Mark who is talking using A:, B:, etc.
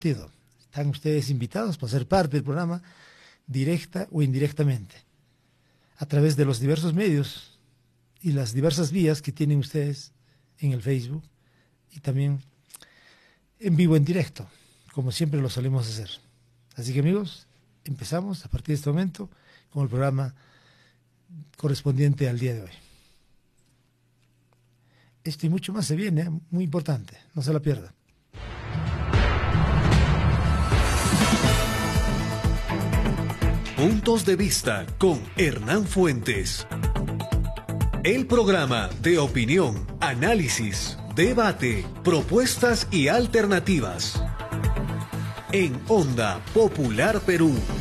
A: Están ustedes invitados para ser parte del programa, directa o indirectamente, a través de los diversos medios y las diversas vías que tienen ustedes en el Facebook y también en vivo, en directo, como siempre lo solemos hacer. Así que, amigos, empezamos a partir de este momento con el programa correspondiente al día de hoy. Esto y mucho más se viene, muy importante, no se la pierda.
B: Puntos de vista con Hernán Fuentes. El programa de opinión, análisis, debate, propuestas y alternativas. En Onda Popular Perú.